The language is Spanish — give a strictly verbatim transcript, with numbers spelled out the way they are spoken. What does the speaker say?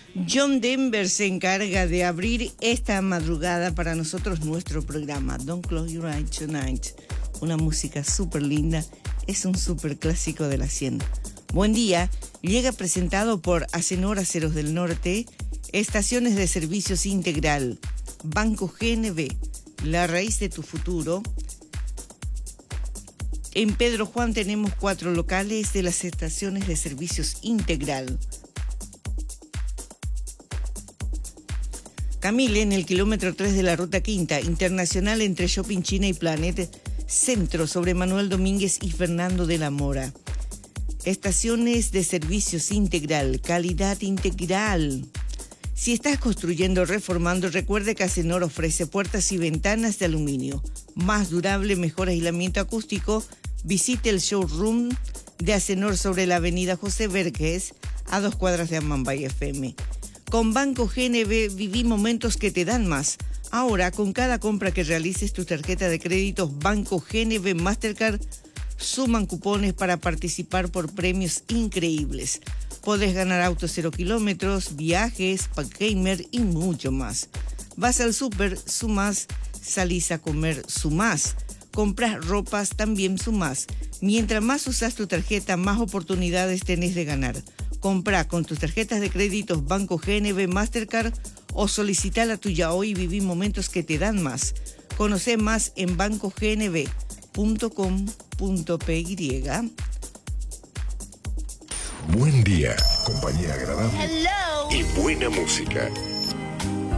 John Denver se encarga de abrir esta madrugada para nosotros nuestro programa Don't Close Your Eyes Tonight. Una música súper linda, es un súper clásico de la cien. Buen día, llega presentado por Acenor Aceros del Norte, Estaciones de Servicios Integral, Banco G N B, la raíz de tu futuro. En Pedro Juan tenemos cuatro locales de las estaciones de servicios Integral. Camille, en el kilómetro tres de la Ruta Quinta, internacional entre Shopping China y Planet, Centro, sobre Manuel Domínguez y Fernando de la Mora. Estaciones de servicios Integral, calidad integral. Si estás construyendo o reformando, recuerde que Acenor ofrece puertas y ventanas de aluminio. Más durable, mejor aislamiento acústico. Visite el showroom de Acenor sobre la avenida José Vérquez, a dos cuadras de Amambay F M. Con Banco G N B viví momentos que te dan más. Ahora, con cada compra que realices tu tarjeta de créditos Banco G N B Mastercard, suman cupones para participar por premios increíbles. Podés ganar autos cero kilómetros, viajes, pack gamer y mucho más. Vas al súper, sumás. Salís a comer, sumás. Compras ropas, también sumás. Mientras más usás tu tarjeta, más oportunidades tenés de ganar. Comprá con tus tarjetas de créditos Banco G N B Mastercard o solicitá la tuya hoy y viví momentos que te dan más. Conocé más en banco g n b punto com punto p y. Buen día, compañía agradable. Hello. Y buena música.